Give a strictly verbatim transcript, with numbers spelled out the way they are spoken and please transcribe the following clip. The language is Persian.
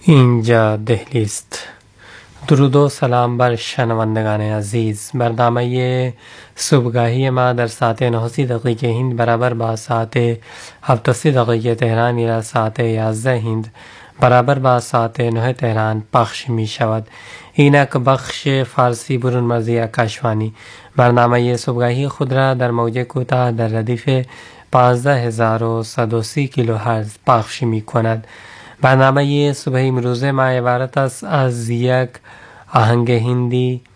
اینجا دهلی است. درود و سلام بر شنوندگان عزیز. برنامه صبحگاهی ما در ساعت نه و سی دقیقه هند برابر با ساعت هفت و سی دقیقه تهران یا ساعت یازده هند برابر با ساعت نه تهران پخش می شود. اینک بخش فارسی برون مرزی آکاشوانی برنامه صبحگاهی خود را در موج کوتاه در ردیف پانزده هزار و صد و سی کیلوهرتز پخش می کند. برنامه صبح امروز ما عبارت است از یک آهنگ هندی